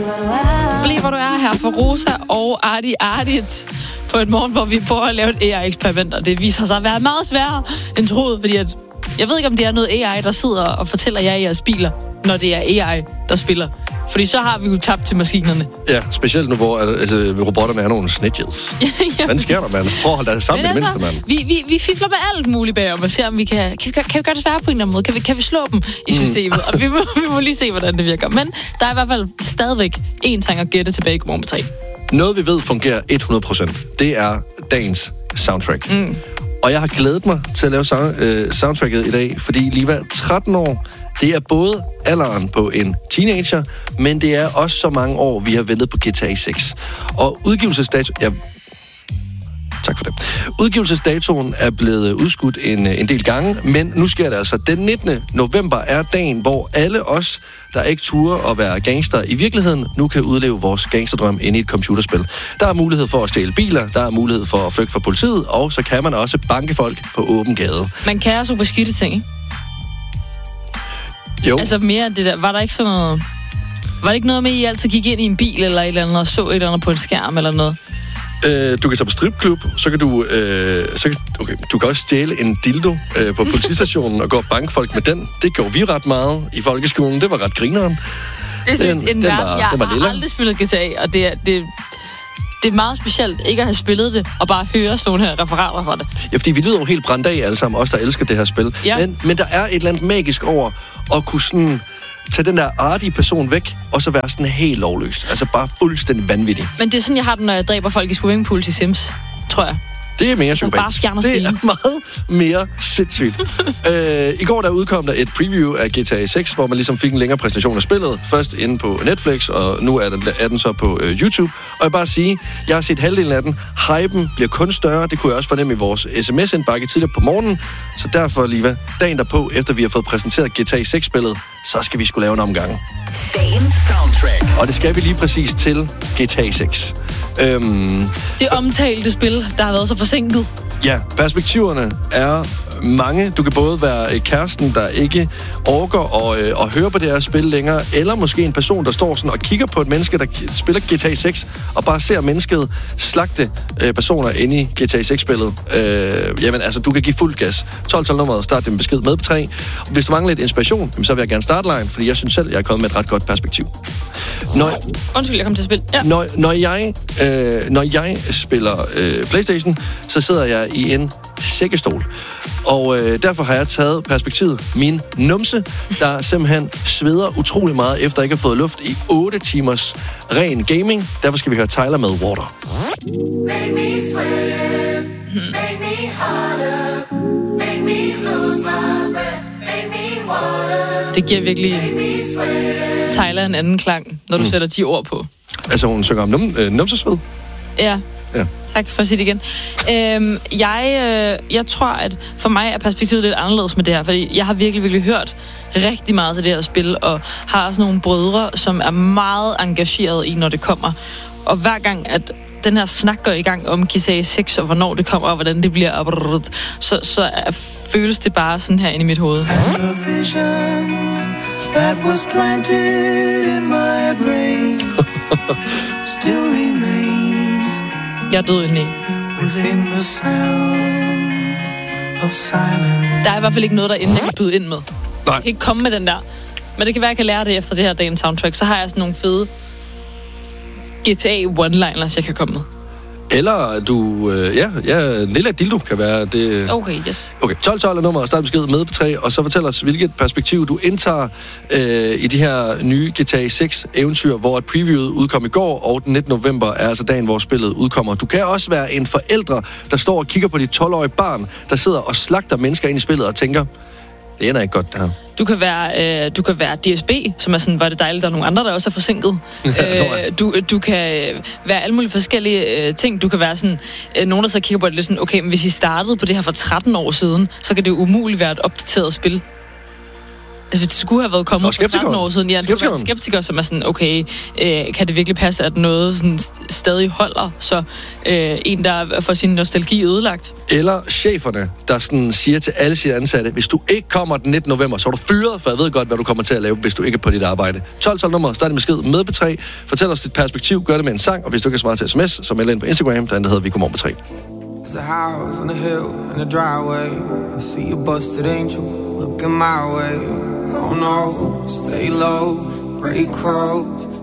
Bliv hvor du er her for Rosa og Ardit på et morgen, hvor vi prøver at lave et AI-eksperiment, og det viser sig at være meget sværere end troet, fordi at jeg ved ikke, om det er noget AI, der sidder og fortæller jer i jeres biler, når det er AI, der spiller. Fordi så har vi jo tabt til maskinerne. Ja, specielt nu, hvor robotterne er nogle snitches. Hvad sker der, mand? Prøv at holde dig sammen med det mindste, mand. Vi fifler med alt muligt bagom, og ser, om vi kan vi gøre det sværere på en eller anden måde. Kan vi slå dem i systemet? Og vi må lige se, hvordan det virker. Men der er i hvert fald stadigvæk én ting at gætte tilbage i Godmorgen på 3. Noget, vi ved fungerer 100%, det er dagens soundtrack. Og jeg har glædet mig til at lave soundtracket i dag, fordi Liva, 13 år, det er både alderen på en teenager, men det er også så mange år, vi har ventet på GTA 6. Og udgivelsesdato... Ja, tak for det. Udgivelsesdatoen er blevet udskudt en del gange, men nu sker det altså. Den 19. november er dagen, hvor alle os, der ikke turer at være gangster i virkeligheden, nu kan udleve vores gangsterdrøm inde i et computerspil. Der er mulighed for at stjæle biler, der er mulighed for at flygte fra politiet, og så kan man også banke folk på åben gade. Man kan også beskidte ting, ikke? Jo. Altså mere end det der. Var der ikke sådan noget... Var det ikke noget med, at I altid gik ind i en bil eller et eller andet, og så et eller andet på en skærm eller noget? Du kan tage på stripklub, så kan du... du kan også stjæle en dildo på politistationen og gå og banke folk med den. Det gjorde vi ret meget i folkeskolen. Det var ret grineren. Det er en verden, jeg har aldrig spillet GTA, og det er meget specielt ikke at have spillet det, og bare høre sådan nogle her referater fra det. Ja, fordi vi lyder jo helt brændt af alle sammen, os der elsker det her spil. Ja. Men der er et eller andet magisk over at kunne sådan tage den der artige person væk, og så være sådan helt lovløs. Altså bare fuldstændig vanvittig. Men det er sådan, jeg har den, når jeg dræber folk i swimmingpool til Sims, tror jeg. Det er mere psykopatisk. Det er meget mere sindssygt. I går der udkom der et preview af GTA 6, hvor man ligesom fik en længere præsentation af spillet. Først inde på Netflix, og nu er den så på YouTube. Og jeg bare sige, jeg har set halvdelen af den. Hypen bliver kun større. Det kunne jeg også fornemme i vores sms-indbakke tidligere på morgenen. Så derfor, Liva, dagen derpå, efter vi har fået præsenteret GTA 6-spillet, så skal vi skulle lave en omgang. Dagens soundtrack. Og det skal vi lige præcis til GTA 6. Det omtalte spil, der har været så forsinket. Ja, perspektiverne er mange. Du kan både være kæresten, der ikke orker at høre på det her spil længere, eller måske en person, der står sådan og kigger på et menneske, der spiller GTA 6, og bare ser mennesket slagte personer inde i GTA 6-spillet. Jamen, altså, du kan give fuld gas. 12-nummeret, start din besked med på 3. Hvis du mangler lidt inspiration, så vil jeg gerne starte line, fordi jeg synes selv, jeg er kommet med et ret godt perspektiv. Undskyld, jeg kom til at spille. Ja. Når jeg spiller PlayStation, så sidder jeg i en sækkestol. Og derfor har jeg taget perspektivet min numse, der simpelthen sveder utrolig meget, efter ikke at have fået luft i 8 timers ren gaming. Derfor skal vi høre Tyler med Water. Make me sweat, make me harder, make me lose my breath, make me water. Det giver virkelig Tyler en anden klang, når du sætter 10 ord på. Altså hun synger om numsesved? Ja. Tak for at sige det igen. Jeg tror, at for mig er perspektivet lidt anderledes med det her, fordi jeg har virkelig hørt rigtig meget til det her spil, og har også nogle brødre, som er meget engageret i, når det kommer. Og hver gang, at den her snak går i gang om GTA 6, og hvornår det kommer, og hvordan det bliver, så føles det bare sådan her inde i mit hoved. That was planted in my brain still remains. Jeg er død indeni. Der er i hvert fald ikke noget derinde, jeg kan byde ind med. Nej. Jeg kan ikke komme med den der. Men det kan være, jeg kan lære det efter det her dagens soundtrack. Så har jeg sådan nogle fede GTA one-liners, jeg kan komme med. Eller du... en lille dildo kan være det... Okay, yes. Okay, 12 er nummer, start besked med på 3, og så fortæl os, hvilket perspektiv du indtager i de her nye GTA 6-eventyr, hvor et previewet udkom i går, og den 19. november er altså dagen, hvor spillet udkommer. Du kan også være en forælder, der står og kigger på dit 12-årige barn, der sidder og slagter mennesker ind i spillet og tænker, det ender ikke godt, det her. Du kan være DSB, som er sådan, var det dejligt, der er nogle andre, der også er forsinket. Du kan være alle mulige forskellige ting. Du kan være sådan, nogen der så kigger på det lidt sådan, okay, men hvis I startede på det her for 13 år siden, så kan det jo umuligt være et opdateret spil. hvis det skulle have været kommet for 13 år siden, ja, du har været skeptiker, som er sådan, okay, kan det virkelig passe, at noget sådan stadig holder, så en, der får sin nostalgi ødelagt? Eller cheferne, der sådan siger til alle sine ansatte, hvis du ikke kommer den 19. november, så er du fyret, for jeg ved godt, hvad du kommer til at lave, hvis du ikke er på dit arbejde. 12 nummer, start en besked med P3, fortæl os dit perspektiv, gør det med en sang, og hvis du ikke er smart til sms, så meld ind på Instagram, der hedder Vi Godmorgen P3. There's a house on a hill in a driveway. I see a busted angel looking my way. Oh no, stay low, great crows.